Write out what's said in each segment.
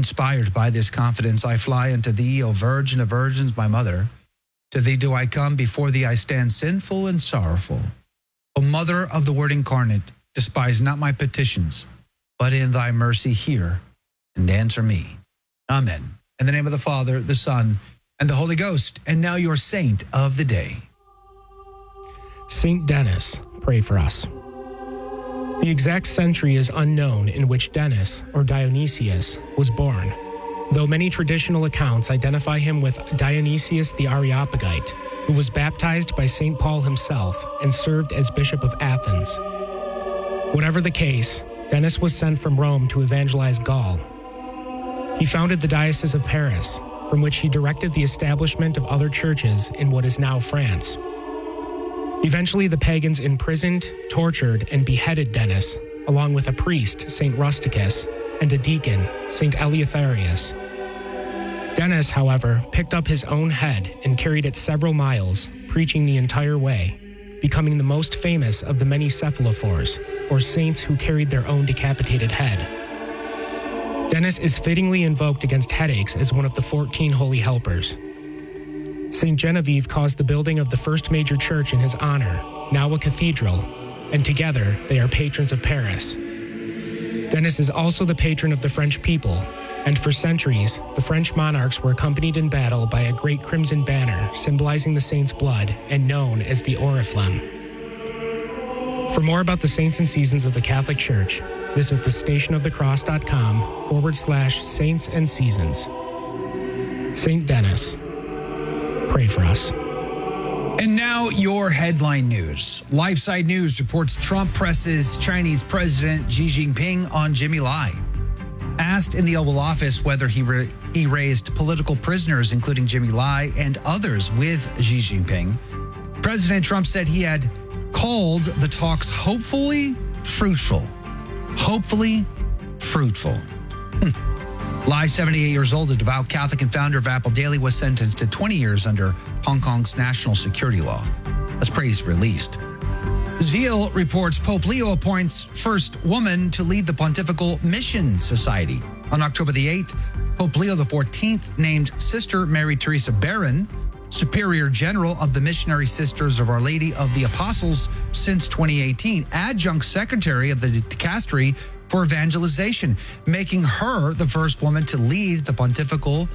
Inspired by this confidence, I fly unto thee, O Virgin of Virgins, my mother. To thee do I come, before thee I stand sinful and sorrowful. O Mother of the Word incarnate, despise not my petitions, but in thy mercy hear and answer me. Amen. In the name of the Father, the Son, and the Holy Ghost. And now your saint of the day. Saint Denis, pray for us. The exact century is unknown in which Denis, or Dionysius, was born, though many traditional accounts identify him with Dionysius the Areopagite, who was baptized by St. Paul himself and served as Bishop of Athens. Whatever the case, Denis was sent from Rome to evangelize Gaul. He founded the Diocese of Paris, from which he directed the establishment of other churches in what is now France. Eventually, the pagans imprisoned, tortured, and beheaded Denis, along with a priest, St. Rusticus, and a deacon, St. Eleutherus. Denis, however, picked up his own head and carried it several miles, preaching the entire way, becoming the most famous of the many cephalophores, or saints who carried their own decapitated head. Denis is fittingly invoked against headaches as one of the 14 holy helpers. St. Genevieve caused the building of the first major church in his honor, now a cathedral, and together they are patrons of Paris. Denis is also the patron of the French people, and for centuries, the French monarchs were accompanied in battle by a great crimson banner symbolizing the saint's blood and known as the Oriflamme. For more about the saints and seasons of the Catholic Church, visit thestationofthecross.com/saints and seasons. Saint Denis, pray for us. And now your headline news. LifeSite News reports Trump presses Chinese President Xi Jinping on Jimmy Lai. Asked in the Oval Office whether he raised political prisoners, including Jimmy Lai and others, with Xi Jinping, President Trump said he had called the talks hopefully fruitful. Hopefully fruitful. Lai, 78 years old, a devout Catholic and founder of Apple Daily, was sentenced to 20 years under Hong Kong's national security law. Let's pray he's released. Zeal reports Pope Leo appoints first woman to lead the Pontifical Mission Society. On October the 8th, Pope Leo XIV named Sister Mary Teresa Barron Superior General of the Missionary Sisters of Our Lady of the Apostles since 2018, Adjunct Secretary of the Dicastery for Evangelization, making her the first woman to lead the Pontifical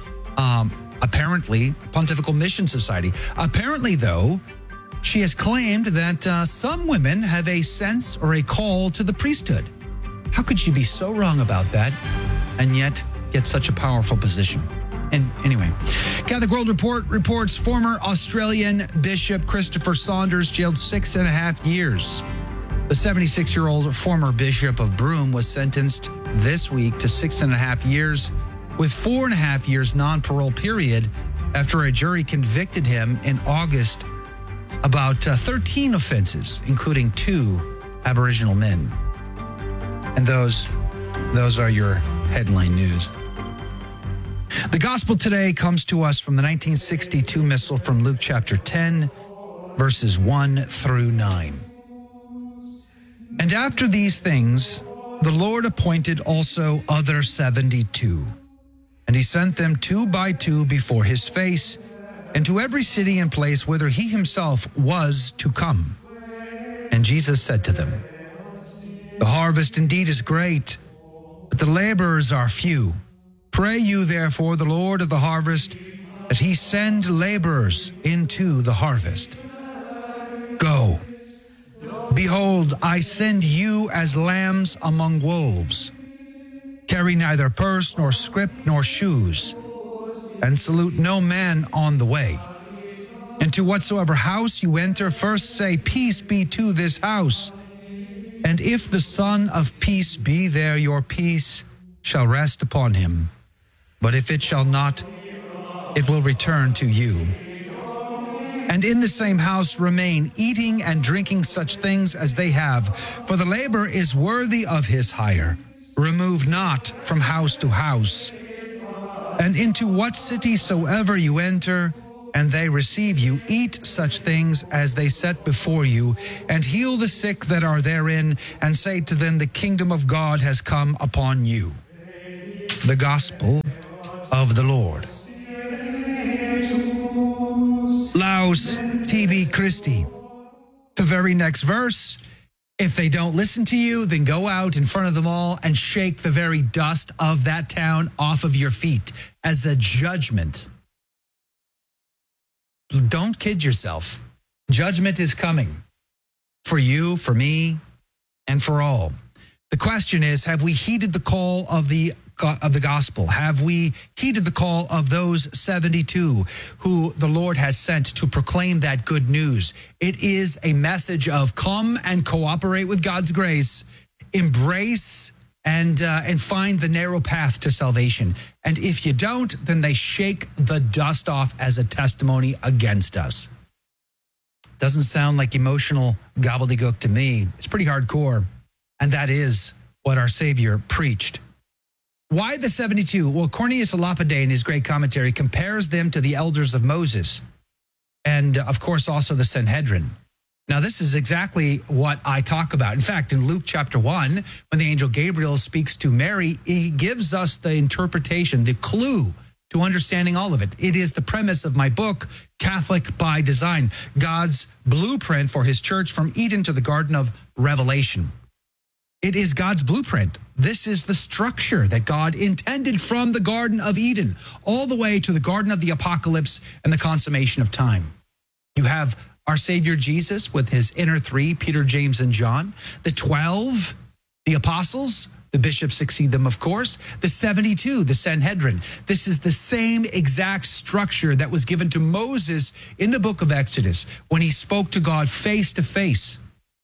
Mission Society. Apparently, though, she has claimed that some women have a sense or a call to the priesthood. How could she be so wrong about that and yet get such a powerful position? And anyway, Catholic World Report reports former Australian Bishop Christopher Saunders jailed 6.5 years. The 76-year-old former Bishop of Broome was sentenced this week to 6.5 years with 4.5 years non-parole period after a jury convicted him in August about 13 offenses, including 2 Aboriginal men. And those are your headline news. The gospel today comes to us from the 1962 missal from Luke chapter 10, verses 1 through 9. And after these things, the Lord appointed also other 72, and he sent them 2 by 2 before his face, into every city and place whither he himself was to come. And Jesus said to them, The harvest indeed is great, but the laborers are few. Pray you therefore the Lord of the harvest, that he send laborers into the harvest. Go. Behold, I send you as lambs among wolves. Carry neither purse, nor scrip, nor shoes, and salute no man on the way. And to whatsoever house you enter, first say, Peace be to this house. And if the Son of Peace be there, your peace shall rest upon him. But if it shall not, it will return to you. And in the same house remain, eating and drinking such things as they have, for the labor is worthy of his hire. Remove not from house to house. And into what city soever you enter, and they receive you, eat such things as they set before you, and heal the sick that are therein, and say to them, The kingdom of God has come upon you. The gospel of the Lord. Laus tibi Christi. The very next verse, if they don't listen to you, then go out in front of them all and shake the very dust of that town off of your feet as a judgment. Don't kid yourself. Judgment is coming for you, for me, and for all. The question is, have we heeded the call of the gospel? Have we heeded the call of those 72 who the Lord has sent to proclaim that good news? It is a message of come and cooperate with God's grace, embrace and find the narrow path to salvation. And if you don't, then they shake the dust off as a testimony against us. Doesn't sound like emotional gobbledygook to me. It's pretty hardcore. And that is what our Savior preached. Why the 72? Well, Cornelius a Lapide in his great commentary compares them to the elders of Moses and, of course, also the Sanhedrin. Now, this is exactly what I talk about. In fact, in Luke chapter 1, when the angel Gabriel speaks to Mary, he gives us the interpretation, the clue to understanding all of it. It is the premise of my book, Catholic by Design, God's blueprint for his church from Eden to the Garden of Revelation. It is God's blueprint. This is the structure that God intended from the Garden of Eden all the way to the Garden of the Apocalypse and the consummation of time. You have our Savior Jesus with his inner three, Peter, James, and John. The 12, the apostles, the bishops succeed them, of course. The 72, the Sanhedrin. This is the same exact structure that was given to Moses in the book of Exodus when he spoke to God face to face.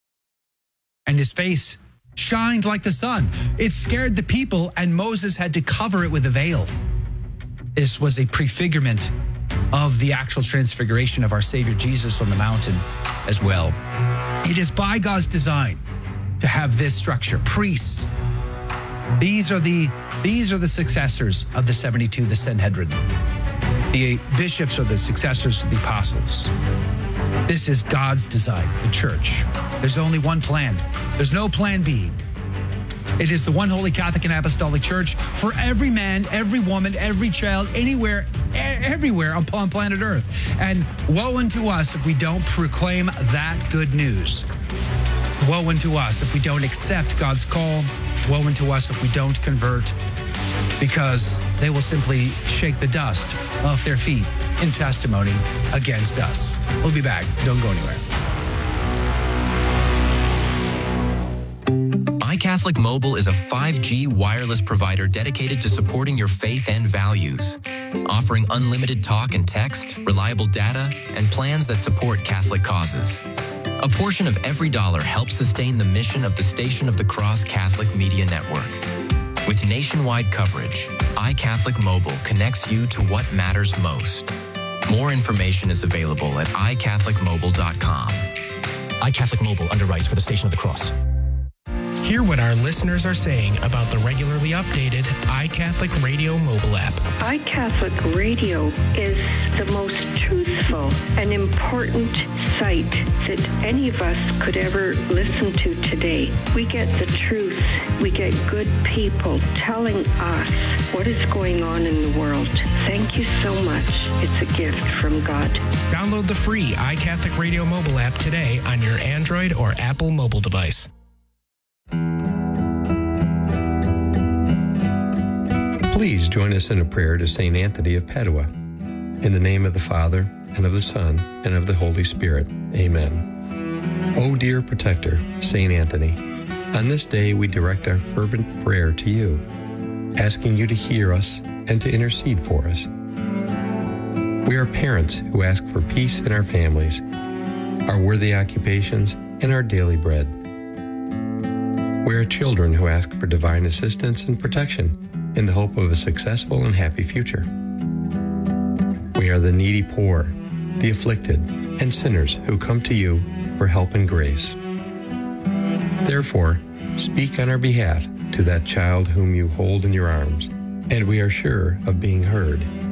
And his face shined like the sun. It scared the people, and Moses had to cover it with a veil. This was a prefigurement of the actual transfiguration of our Savior Jesus on the mountain as well. It is by God's design to have this structure. Priests. These are the successors of the 72, the Sanhedrin. The bishops are the successors of the apostles. This is God's design, the church. There's only one plan. There's no plan B. It is the one holy Catholic and Apostolic Church for every man, every woman, every child, anywhere, everywhere upon planet Earth. And woe unto us if we don't proclaim that good news. Woe unto us if we don't accept God's call. Woe unto us if we don't convert, because they will simply shake the dust off their feet in testimony against us. We'll be back. Don't go anywhere. iCatholic Mobile is a 5G wireless provider dedicated to supporting your faith and values, offering unlimited talk and text, reliable data, and plans that support Catholic causes. A portion of every dollar helps sustain the mission of the Station of the Cross Catholic Media Network. With nationwide coverage, iCatholic Mobile connects you to what matters most. More information is available at iCatholicMobile.com. iCatholic Mobile underwrites for the Station of the Cross. Hear what our listeners are saying about the regularly updated iCatholic Radio mobile app. iCatholic Radio is the most truthful and important site that any of us could ever listen to today. We get the truth. We get good people telling us what is going on in the world. Thank you so much. It's a gift from God. Download the free iCatholic Radio mobile app today on your Android or Apple mobile device. Please join us in a prayer to St. Anthony of Padua. In the name of the Father, and of the Son, and of the Holy Spirit. Amen. O dear protector, St. Anthony, on this day we direct our fervent prayer to you, asking you to hear us and to intercede for us. We are parents who ask for peace in our families, our worthy occupations, and our daily bread. We are children who ask for divine assistance and protection in the hope of a successful and happy future. We are the needy poor, the afflicted, and sinners who come to you for help and grace. Therefore, speak on our behalf to that child whom you hold in your arms, and we are sure of being heard.